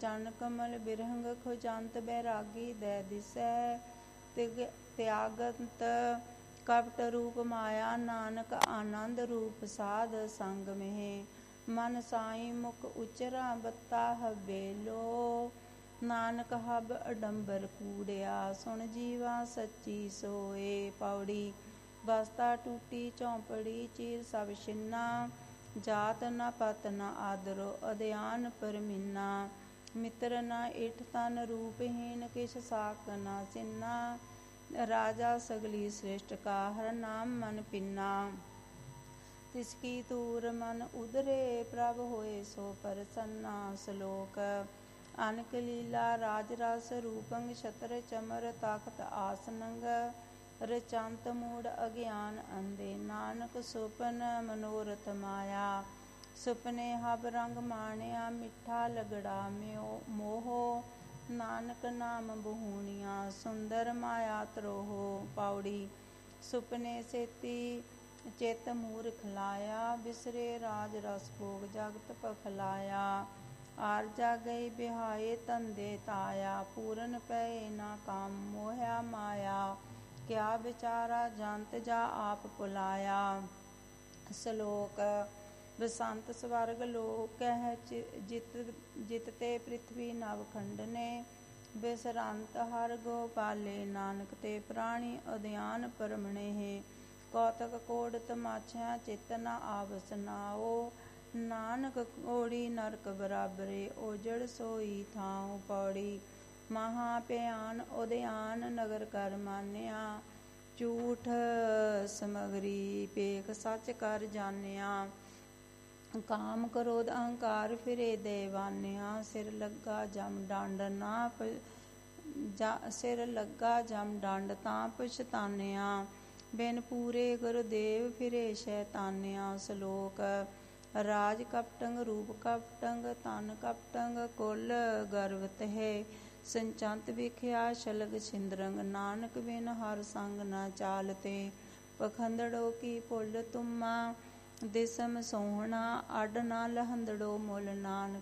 ਚਰਨ ਕਮਲ ਬਿਰਹੰਗ ਖੁਜੰਤ ਬੈਰਾਗੀ ਦੈ ਦਿਸੈ ਤਿਆਗੰਤ ਕਪਟ ਰੂਪ ਮਾਇਆ ਨਾਨਕ ਆਨੰਦ ਰੂਪ ਸਾਧ ਸੰਗ ਮਹਿ ਮਨ ਸਾਈ ਮੁਖ ਉਚਰਾ ਬੱਤਾ ਹਬੇਲੋ ਨਾਨਕ ਹਬ ਅਡੰਬਰ ਕੂੜਿਆ ਸੁਣ ਜੀਵਾ ਸੱਚੀ ਸੋਏ। ਪੌੜੀ ਬਸਤਾ ਟੂਟੀ ਝੌਂਪੜੀ ਚੀਰ ਸਭ ਛਿੰਨਾ ਜਾਤ ਨਾ ਪਤ ਨਾ ਆਦਰੋ ਅਧਿਆਨ ਪਰਮੀਨਾ ਮਿੱਤਰ ਨਾ ਇਠ ਤਨ ਰੂਪਹੀਨ ਕਿਛ ਸਾਕ ਨਾ ਸਿੰਨਾ ਰਾਜਾ ਸਗਲੀ ਸ੍ਰਿਸ਼ਟ ਕਾ ਹਰ ਨਾਮ ਮਨ ਪਿੰਨਾ ਤਿਸਕੀ ਤੂਰ ਮਨ ਉਦਰੇ ਪ੍ਰਭ ਹੋਏ ਸੋ ਪ੍ਰਸੰਨਾ। ਸ਼ਲੋਕ ਅਨਕ ਲੀਲਾ ਰਾਜ ਰਸ ਰੂਪੰਗ ਛਤਰ ਚਮਰ ਤਖਤ ਆਸਨੰਗ ਰਚੰਤ ਮੂੜ ਅਗਿਆਨ ਅੰਧੇ ਨਾਨਕ ਸੁਪਨ ਮਨੋਰਥ ਮਾਇਆ ਸੁਪਨੇ ਹਬ ਰੰਗ ਮਾਣਿਆ ਮਿੱਠਾ ਲਗੜਾ ਮੋਹੋ ਨਾਨਕ ਨਾਮ ਬਹੂਣੀਆਂ ਸੁੰਦਰ ਮਾਇਆ ਤਰੋਹੋ। ਪੌੜੀ ਸੁਪਨੇ ਸੇਤੀ ਚਿਤ ਮੂਰਖ ਲਾਇਆ ਬਿਸਰੇ ਰਾਜ ਰਸ ਭੋਗ ਜਗਤ ਪਖਲਾਇਆ ਆਰ ਜਾਗਈ ਬਿਹਾਏ ਧੰਦੇ ਤਾਇਆ ਪੂਰਨ ਪਏ ਨਾ ਕਾਮ ਮੋਹਿਆ ਮਾਇਆ ਕਿਆ ਵਿਚਾਰਾ ਜੰਤ ਜਾ ਆਪ ਭੁਲਾਇਆ। ਸ਼ਲੋਕ ਬਸੰਤ ਸਵਰਗ ਲੋਕ ਕਹਿ ਜਿਤ ਤੇ ਪ੍ਰਿਥਵੀ ਨਵ ਖੰਡਨੇ ਬਿਸਰੰਤ ਹਰ ਗੋਪਾਲੇ ਨਾਨਕ ਤੇ ਪ੍ਰਾਣੀ ਉਦਿਆਨ ਪਰਮਣੇ ਕੌਤਕ ਕੋੜ ਤਮਾਛਿਆ ਚਿਤ ਨ ਆਵਸ ਨਾਓ ਨਾਨਕ ਕੋੜੀ ਨਰਕ ਬਰਾਬਰੇ ਓਜੜ ਸੋਈ ਥਾਉ। ਪੌੜੀ ਮਹਾ ਭਿਆਨ ਉਦਿਆਨ ਨਗਰ ਕਰ ਮਾਨਿਆ ਝੂਠ ਸਮਗਰੀ ਪੇਖ ਸੱਚ ਕਰ ਜਾਣਿਆ ਕਾਮ ਕ੍ਰੋਧ ਅਹੰਕਾਰ ਫਿਰੇ ਦੇਵਾਨਿਆ ਸਿਰ ਲੱਗਾ ਜਮ ਡੰਡ ਤਾਂ ਪਛਤਾਨਿਆ ਬਿਨ ਪੂਰੇ ਗੁਰਦੇਵ ਫਿਰੇ ਸ਼ੈਤਾਨਿਆ। ਸ਼ਲੋਕ ਰਾਜ ਕਪਟੰਗ ਰੂਪ ਕਪਟੰਗ ਤਨ ਕਪਟੰਗ ਕੁਲ ਗਰਵਤ ਹੈ ਸੰਚੰਤ ਵਿਖਿਆ ਸ਼ਲਗ ਛਿੰਦਰੰਗ ਨਾਨਕ ਬਿਨ ਹਰ ਸੰਗ ਨ ਚਾਲਤੇ ਪਖੰਦੜੋ ਕੀ ਭੁੱਲ ਤੁਮਾ ਦਿਸਮ ਸੋਹਣਾ ਅੱਡ ਨਾ ਲਹੰਦੜੋ ਮੁੱਲ ਨਾਨਕ